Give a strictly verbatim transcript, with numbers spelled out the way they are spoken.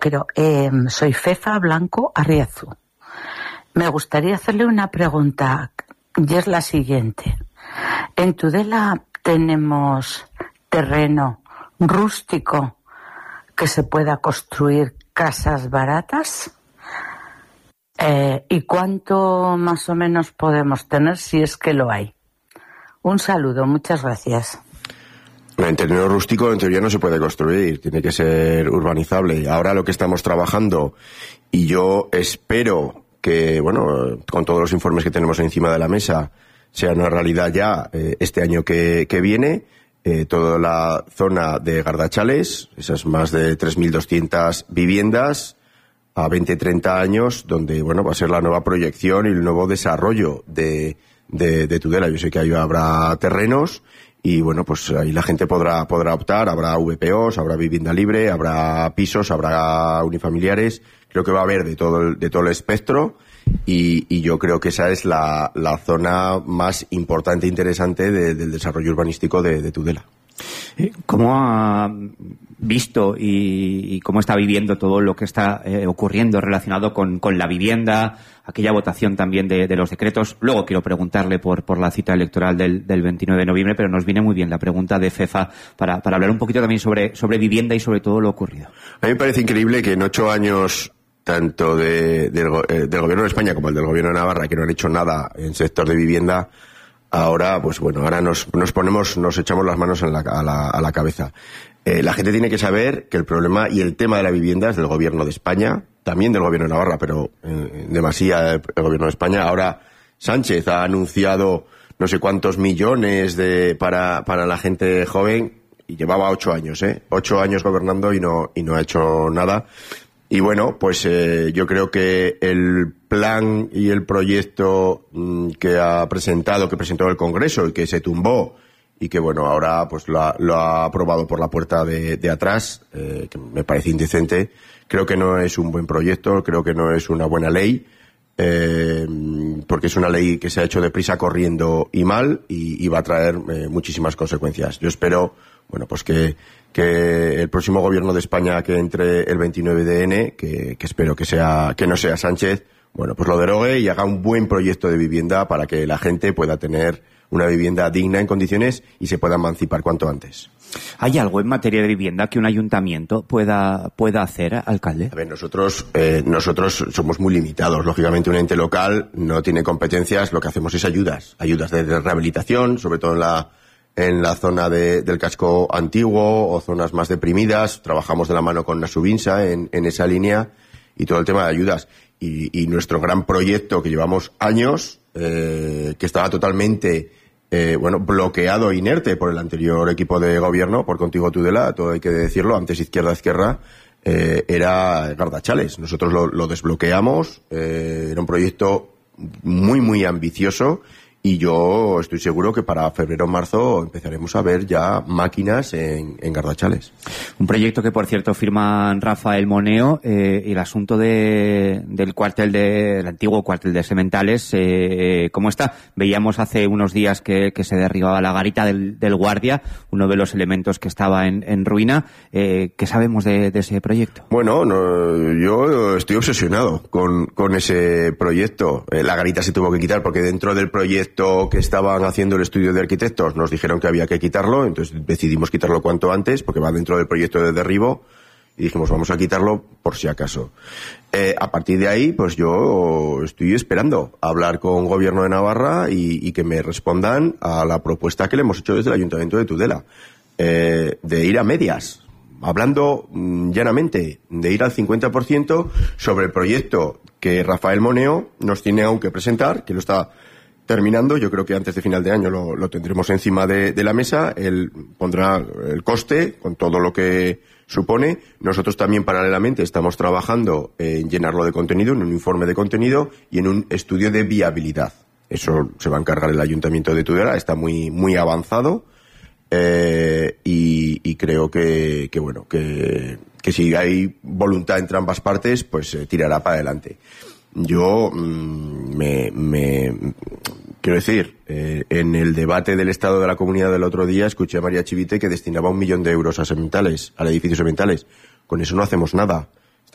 creo. Eh, soy Fefa Blanco Arriazu. Me gustaría hacerle una pregunta, y es la siguiente. En Tudela tenemos terreno rústico que se pueda construir casas baratas. Eh, ¿Y cuánto más o menos podemos tener si es que lo hay? Un saludo, muchas gracias. En terreno rústico en teoría no se puede construir, tiene que ser urbanizable. Ahora lo que estamos trabajando, y yo espero que, bueno, con todos los informes que tenemos encima de la mesa, sea una realidad ya eh, este año que, que viene, eh, toda la zona de Gardachales, esas más de tres mil doscientas viviendas a veinte treinta años, donde, bueno, va a ser la nueva proyección y el nuevo desarrollo de, de, de Tudela. Yo sé que ahí habrá terrenos y, bueno, pues ahí la gente podrá, podrá optar, habrá V P Os, habrá vivienda libre, habrá pisos, habrá unifamiliares. Creo que va a haber de todo el, de todo el espectro y, y yo creo que esa es la, la zona más importante e interesante de, del desarrollo urbanístico de, de Tudela. ¿Cómo ha visto y, y cómo está viviendo todo lo que está eh, ocurriendo relacionado con, con la vivienda, aquella votación también de, de los decretos? Luego quiero preguntarle por, por la cita electoral del, del veintinueve de noviembre, pero nos viene muy bien la pregunta de Fefa para, para hablar un poquito también sobre, sobre vivienda y sobre todo lo ocurrido. A mí me parece increíble que en ocho años, tanto de, del, eh, del gobierno de España como el del gobierno de Navarra, que no han hecho nada en sector de vivienda, ahora, pues bueno, ahora nos, nos ponemos, nos echamos las manos en la, a, la, a la cabeza. Eh, la gente tiene que saber que el problema y el tema de la vivienda es del gobierno de España, también del gobierno de Navarra, pero en demasía el, el gobierno de España. Ahora Sánchez ha anunciado no sé cuántos millones de para, para la gente joven y llevaba ocho años, ¿eh? Ocho años gobernando y no, y no ha hecho nada. Y bueno, pues eh, yo creo que el plan y el proyecto mmm, que ha presentado, que presentó el Congreso y que se tumbó y que bueno, ahora pues lo ha, lo ha aprobado por la puerta de, de atrás, eh, que me parece indecente. Creo que no es un buen proyecto, creo que no es una buena ley, eh, porque es una ley que se ha hecho deprisa, corriendo y mal y, y va a traer eh, muchísimas consecuencias. Yo espero, bueno, pues que que el próximo gobierno de España que entre el veintinueve de ene, que, que espero que sea que no sea Sánchez, bueno, pues lo derogue y haga un buen proyecto de vivienda para que la gente pueda tener una vivienda digna en condiciones y se pueda emancipar cuanto antes. ¿Hay algo en materia de vivienda que un ayuntamiento pueda pueda hacer, alcalde? A ver, nosotros eh, nosotros somos muy limitados. Lógicamente, un ente local no tiene competencias. Lo que hacemos es ayudas, ayudas de rehabilitación, sobre todo en la en la zona de, del casco antiguo o zonas más deprimidas. Trabajamos de la mano con Nasubinsa en, en esa línea y todo el tema de ayudas. Y, y nuestro gran proyecto que llevamos años, eh, que estaba totalmente eh, bueno bloqueado e inerte por el anterior equipo de gobierno, por Contigo Tudela, todo hay que decirlo, antes Izquierda Izquierda, eh, era Gardachales. Nosotros lo, lo desbloqueamos, eh, era un proyecto muy, muy ambicioso. Y yo estoy seguro que para febrero o marzo empezaremos a ver ya máquinas en, en Gardachales. Un proyecto que, por cierto, firman Rafael Moneo, eh, y el asunto de, del cuartel de, el antiguo cuartel de Sementales, eh, ¿cómo está? Veíamos hace unos días que, que se derribaba la garita del, del guardia, uno de los elementos que estaba en, en ruina. Eh, ¿Qué sabemos de, de ese proyecto? Bueno, no, yo estoy obsesionado con, con ese proyecto. Eh, la garita se tuvo que quitar porque dentro del proyecto que estaban haciendo el estudio de arquitectos nos dijeron que había que quitarlo, entonces decidimos quitarlo cuanto antes porque va dentro del proyecto de derribo y dijimos vamos a quitarlo por si acaso. Eh, a partir de ahí pues yo estoy esperando a hablar con Gobierno de Navarra y, y que me respondan a la propuesta que le hemos hecho desde el Ayuntamiento de Tudela, eh, de ir a medias, hablando mmm, llanamente, de ir al cincuenta por ciento sobre el proyecto que Rafael Moneo nos tiene aún que presentar, que lo está terminando. Yo creo que antes de final de año lo, lo tendremos encima de, de la mesa. Él pondrá el coste con todo lo que supone. Nosotros también paralelamente estamos trabajando en llenarlo de contenido, en un informe de contenido y en un estudio de viabilidad. Eso se va a encargar el Ayuntamiento de Tudela, está muy muy avanzado, eh, y, y creo que, que bueno que, que si hay voluntad entre ambas partes, pues eh, tirará para adelante. Yo mmm, me, me quiero decir, eh, en el debate del Estado de la Comunidad del otro día escuché a María Chivite que destinaba un millón de euros a Sementales, al edificio Sementales. Con eso no hacemos nada.